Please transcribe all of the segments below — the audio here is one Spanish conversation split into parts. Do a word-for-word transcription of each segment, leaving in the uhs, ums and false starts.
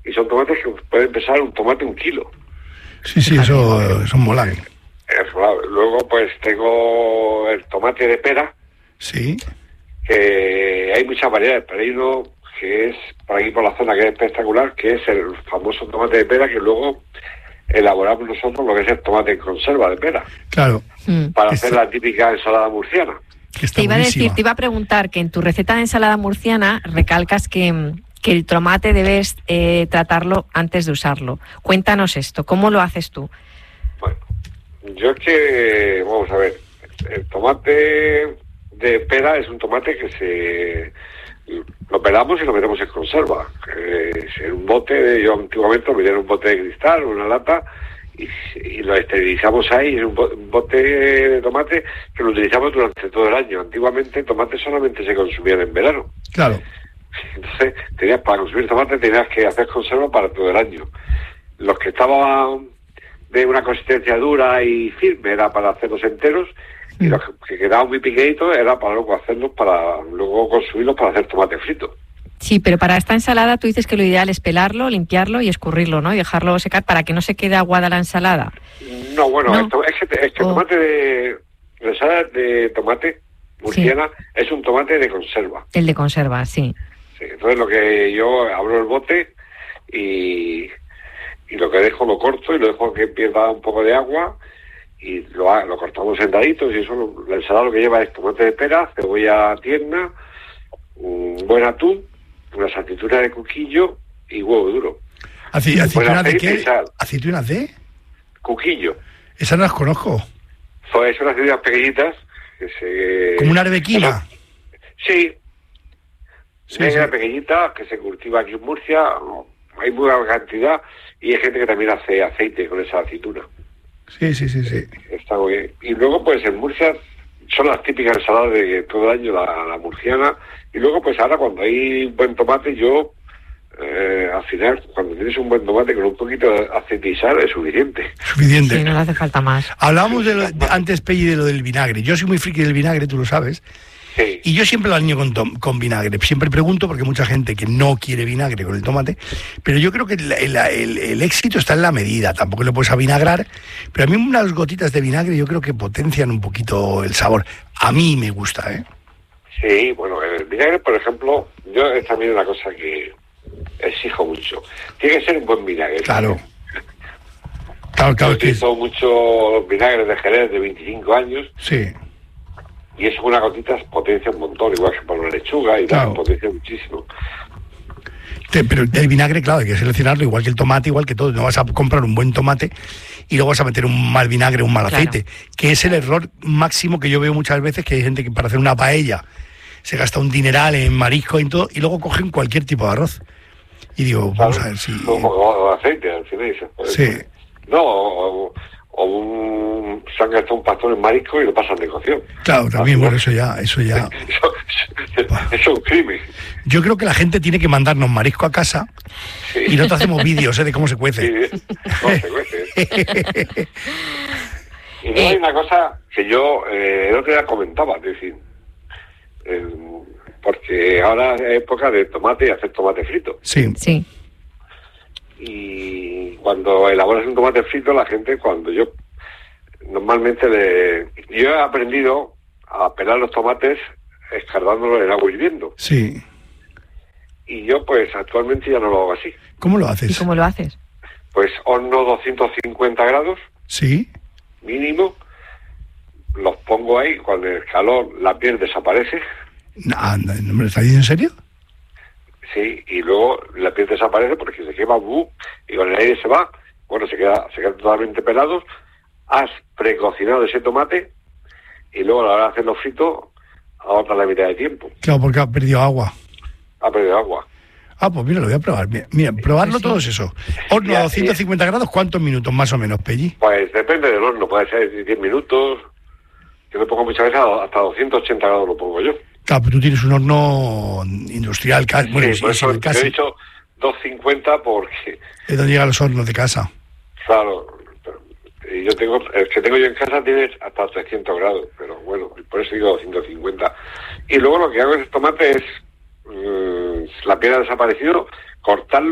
y son tomates que pueden pesar un tomate un kilo. Sí, sí, eso, eso molan. Eso, luego pues tengo el tomate de pera. Sí. Que hay muchas variedades, pero hay uno que es, por aquí por la zona, que es espectacular, que es el famoso tomate de pera, que luego elaboramos nosotros lo que es el tomate en conserva de pera. Claro. Mm. Para que hacer está, la típica ensalada murciana. Te iba a decir, te iba a preguntar que en tu receta de ensalada murciana recalcas que, que el tomate debes eh, tratarlo antes de usarlo. Cuéntanos esto, ¿cómo lo haces tú? Bueno, yo es que, vamos a ver, el tomate de pera es un tomate que se lo pelamos y lo metemos en conserva. Eh, en un bote, yo antiguamente lo metía en un bote de cristal, en una lata, y, y lo esterilizamos ahí, en un, bo, un bote de tomate que lo utilizamos durante todo el año. Antiguamente el tomate solamente se consumía en verano. Claro. Entonces, tenías, para consumir tomate tenías que hacer conserva para todo el año. Los que estaban de una consistencia dura y firme era para hacerlos enteros, y los que quedaban muy piqueditos era para luego hacerlos, para luego consumirlos para hacer tomate frito. Sí, pero para esta ensalada tú dices que lo ideal es pelarlo, limpiarlo y escurrirlo, ¿no? Y dejarlo secar para que no se quede aguada la ensalada. No, bueno, ¿No? Esto, es que, es que el oh. tomate de... La ensalada de tomate murciana sí. Es un tomate de conserva. El de conserva, sí. Sí, entonces lo que yo abro el bote y, y lo que dejo lo corto y lo dejo que pierda un poco de agua y lo, lo cortamos en daditos y eso, lo, la ensalada lo que lleva es tomate de pera, cebolla tierna, un buen atún, unas aceitunas de cuquillo y huevo duro. Aci ¿Aceitunas de qué? ¿Aceitunas de? Cuquillo. Esas no las conozco. Son, son unas aceitunas pequeñitas que se... ¿Como una arbequina? Sí. Sí, negra, sí. pequeñita, que se cultiva aquí en Murcia. Hay mucha cantidad y hay gente que también hace aceite con esa aceituna. Sí, sí, sí, sí. Está muy bien. Y luego, pues, en Murcia son las típicas ensaladas de todo el año, la, la murciana. Y luego, pues, ahora cuando hay buen tomate, yo, eh, al final, cuando tienes un buen tomate con un poquito de aceite y sal, es suficiente. Suficiente. Sí, no le hace falta más. Hablábamos de lo, de, antes, Pelli, de lo del vinagre. Yo soy muy friki del vinagre, tú lo sabes. Sí. Y yo siempre lo alineo con, tom, con vinagre. Siempre pregunto, porque hay mucha gente que no quiere vinagre con el tomate, pero yo creo que el, el, el, el éxito está en la medida. Tampoco le puedes avinagrar, pero a mí unas gotitas de vinagre yo creo que potencian un poquito el sabor. A mí me gusta, ¿eh? Sí, bueno, el vinagre, por ejemplo, yo es también una cosa que exijo mucho. Tiene que ser un buen vinagre. Claro. Claro, claro. Yo utilizo que... mucho vinagre de Jerez de veinticinco años. Sí. Y eso con una gotita potencia un montón, igual que para una lechuga y claro. tal, potencia muchísimo. Te, pero el vinagre, claro, hay que seleccionarlo igual que el tomate, igual que todo. No vas a comprar un buen tomate y luego vas a meter un mal vinagre, un mal aceite, claro. Que es el error máximo que yo veo muchas veces, que hay gente que para hacer una paella se gasta un dineral en marisco y todo, y luego cogen cualquier tipo de arroz. Y digo, claro, vamos a ver si... O, o aceite, al final. Sí. No, o, o un... se han gastado un pastor en marisco y lo pasan de cocción. Claro, también, bueno, eso ya... Eso ya eso, eso, eso es un crimen. Yo creo que la gente tiene que mandarnos marisco a casa, sí. Y nosotros hacemos vídeos, ¿eh? De cómo se cuece. Sí, cómo se cuece. Y no hay una cosa que yo eh, el otro día comentaba, es decir, eh, porque ahora es época de tomate y hacer tomate frito. Sí. Sí. Y cuando elaboras un tomate frito, la gente, cuando yo normalmente le... Yo he aprendido a pelar los tomates escardándolos en agua hirviendo. Sí. Y yo, pues, actualmente ya no lo hago así. ¿Cómo lo haces? ¿Y cómo lo haces? Pues horno doscientos cincuenta grados. Sí. Mínimo. Los pongo ahí, cuando el calor, la piel desaparece. No, ¿no me lo estás diciendo en serio? Sí, y luego la piel desaparece porque se quema, buh, y con el aire se va. Bueno, se queda, se queda totalmente pelado. Has precocinado ese tomate y luego a la hora de hacerlo frito ahorra la mitad de tiempo. Claro, porque ha perdido agua. Ha perdido agua. Ah, pues mira, lo voy a probar. Mira, mira probarlo pues sí. Todo eso. Horno a doscientos cincuenta grados, ¿cuántos minutos más o menos, Pelli? Pues depende del horno, puede ser diez minutos. Yo lo pongo muchas veces hasta doscientos ochenta grados lo pongo yo. Claro, pero tú tienes un horno industrial, casi. Bueno, sí, por sí, eso sí, casi. Yo he dicho doscientos cincuenta porque... ¿De dónde llegan los hornos de casa? Claro, y yo tengo, el que tengo yo en casa tiene hasta trescientos grados, pero bueno, por eso digo doscientos cincuenta. Y luego lo que hago es el tomate es, mmm, la piel ha desaparecido, cortarlo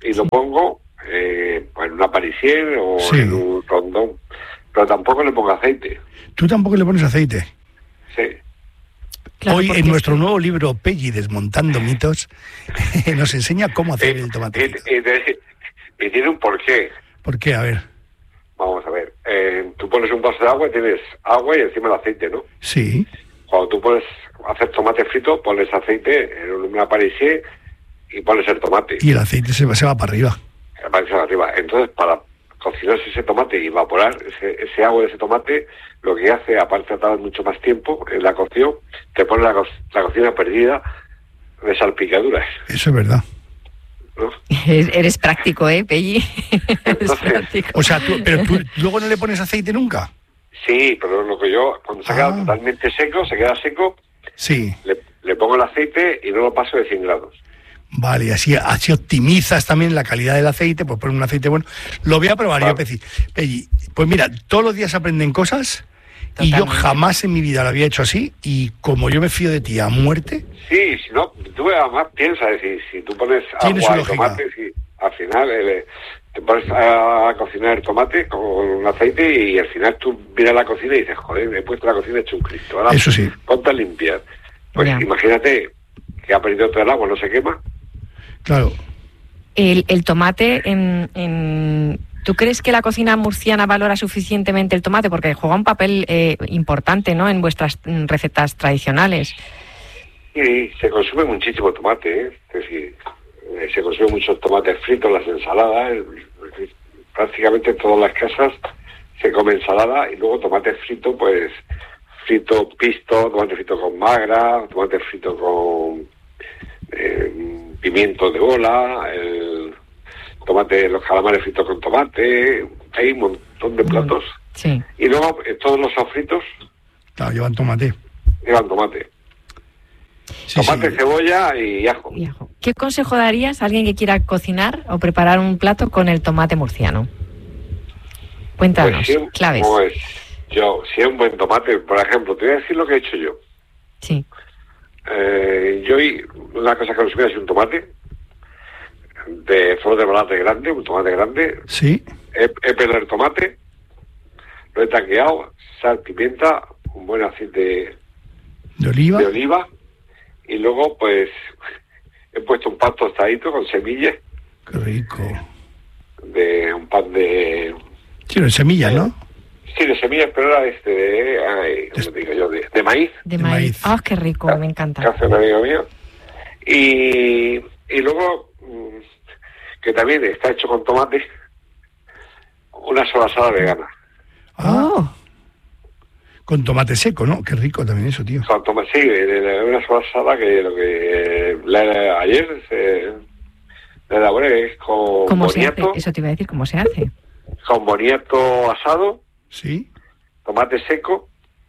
y lo pongo eh, pues en una parisier o Sí. en un rondón, pero tampoco le pongo aceite. ¿Tú tampoco le pones aceite? Sí. Claro, Hoy porque en es nuestro que- nuevo libro Pelli Desmontando Mitos nos enseña cómo hacer el tomate. Y, y- y- y tiene un porqué. ¿Por qué? A ver. Vamos a ver. Eh, tú pones un vaso de agua y tienes agua y encima el aceite, ¿no? Sí. Cuando tú pones a hacer tomate frito, pones aceite en una parisier y pones el tomate. Y el aceite se va, se va para arriba. Aparece arriba. Entonces, para cocinarse ese tomate y evaporar ese, ese agua de ese tomate, lo que hace, aparte de tardar mucho más tiempo en la cocción, te pone la, co la cocina perdida de salpicaduras, Eso es verdad. ¿no? Eres práctico, ¿eh, Pelli? Eres Entonces- práctico. O sea, tú, pero tú luego no le pones aceite nunca. Sí, pero lo que yo, cuando se Ah. queda totalmente seco, se queda seco, Sí. le, le pongo el aceite y no lo paso de cien grados. Vale, y así, así optimizas también la calidad del aceite, pues poner un aceite bueno. Lo voy a probar Claro. yo, Peci. Pelli. Pues mira, todos los días aprenden cosas y yo Totalmente. jamás en mi vida lo había hecho así y como yo me fío de ti a muerte, Sí, si no, tú además piensas, si, si tú pones Tiene su agua y lógica. tomate, si, al final eh, te pones a, a cocinar el tomate con un aceite y al final tú miras la cocina y dices, joder, he puesto la cocina hecho un Cristo, ahora Eso sí. ponte a limpiar. Pues Ya. imagínate que ha perdido todo el agua, no se quema. claro. El, el tomate, en, en- ¿tú crees que la cocina murciana valora suficientemente el tomate? Porque juega un papel eh, importante, ¿no?, en vuestras mm, recetas tradicionales. Y se consume muchísimo tomate, ¿eh? Es decir, eh, se consume muchos tomates fritos, las ensaladas, eh, prácticamente en todas las casas se come ensalada y luego tomate frito, pues frito pisto, tomate frito con magra, tomate frito con eh, pimiento de bola, el tomate, los calamares fritos con tomate, hay un montón de platos. Sí. Y luego eh, todos los sofritos Claro, llevan tomate. llevan tomate. Sí, Tomate, sí. cebolla y ajo. Y ajo. ¿Qué consejo darías a alguien que quiera cocinar o preparar un plato con el tomate murciano? Cuéntanos, Pues, sí, claves. pues, yo, si es un buen tomate, por ejemplo, te voy a decir lo que he hecho yo. Sí. Eh, yo, y una cosa que consumía es un tomate de flor de tomate grande, un tomate grande. Sí. He, he pelado el tomate, lo he taqueado, sal, pimienta, un buen aceite De oliva. de oliva y luego, pues, he puesto un pan tostadito con semillas, Qué rico. de un pan de... Sí, de semillas, ¿no? Sí, de semillas, pero era este de... Ay, ¿cómo te digo yo? De, de maíz. De, De maíz. maíz. ¡Ah, qué rico! Me que encanta. hace un amigo mío. Y, y luego, mm, que también está hecho con tomate, una sobrasada vegana. Ah, ¡Oh! con tomate seco, ¿no? Qué rico también eso, tío. Con tomate, sí, de- de una sobrasada que lo que la, ayer se, la elaboré es con ¿Cómo se hace? boniato, Eso te iba a decir, ¿cómo se hace? con boniato asado, Sí. tomate seco,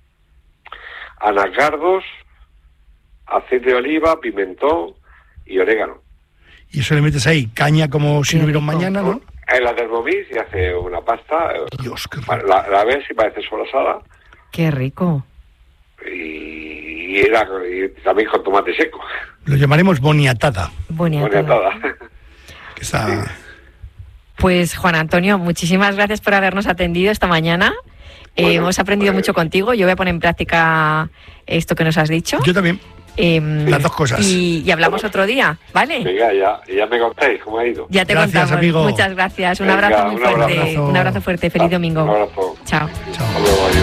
anacardos, aceite de oliva, pimentón y orégano. Y eso le metes ahí caña como si Qué no hubiera un rico. mañana, ¿no? En la Thermomix y hace una pasta, eh, Dios, qué rico. la, la ves y parece sobrasada. ¡Qué rico! Y, era, y también con tomate seco, Lo llamaremos boniatada, Boniatada. boniatada. que está... Pues Juan Antonio, muchísimas gracias por habernos atendido esta mañana. Eh, Bueno, hemos aprendido pues- mucho contigo. Yo voy a poner en práctica esto que nos has dicho. Yo también. Em, Las dos cosas. Y, y hablamos otro día, ¿vale? Venga, ya, ya me contáis cómo ha ido. Ya te Gracias, contamos. amigo. Muchas gracias. Un Venga, abrazo muy un fuerte. abrazo. Un abrazo fuerte. Feliz Un domingo. abrazo. Chao. Chao. Hasta luego, adiós.